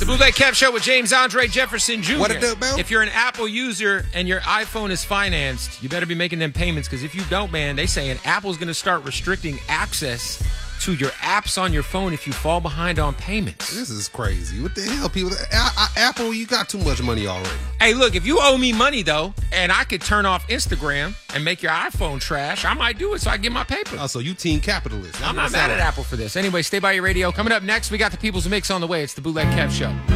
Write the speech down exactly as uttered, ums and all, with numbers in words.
The Bootleg Kev Show with James Andre Jefferson Junior What it do, Bill? If you're an Apple user and your iPhone is financed, you better be making them payments, because if you don't, man, they saying Apple's going to start restricting access to your apps on your phone if you fall behind on payments. This is crazy. What the hell, people? I, I, Apple, you got too much money already. Hey, look, if you owe me money, though, and I could turn off Instagram and make your iPhone trash, I might do it so I get my paper. Oh, so you team capitalist. I'm not mad at Apple for this. Anyway, stay by your radio. Coming up next, we got the People's Mix on the way. It's the Bootleg Kev Show.